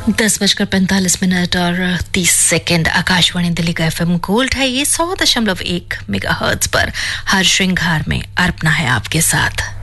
10:45 और 30 आकाशवाणी दिल्ली का FM gold है। ये 100.1 मेगाहर्ट्ज पर हर श्रृंगार में अर्पणा है आपके साथ।